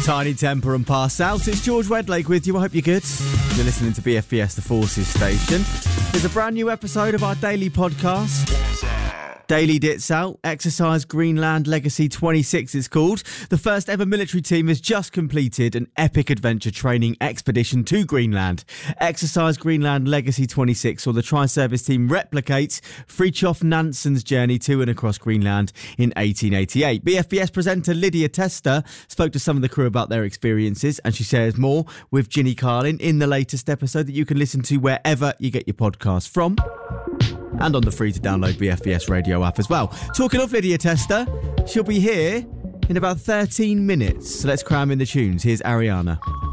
Tiny Temper and Pass Out. It's George Wedlake with you. I hope you're good. You're listening to BFBS, the Forces station. There's a brand new episode of our daily podcast. Daily Dits Out, Exercise Greenland Legacy 26 it's called. The first ever military team has just completed an epic adventure training expedition to Greenland. Exercise Greenland Legacy 26 saw the tri-service team replicate Fridtjof Nansen's journey to and across Greenland in 1888. BFBS presenter Lydia Tester spoke to some of the crew about their experiences, and she shares more with Ginny Carlin in the latest episode that you can listen to wherever you get your podcast from, and on the free-to-download BFBS radio app as well. Talking of Lydia Tester, she'll be here in about 13 minutes. So let's cram in the tunes. Here's Ariana.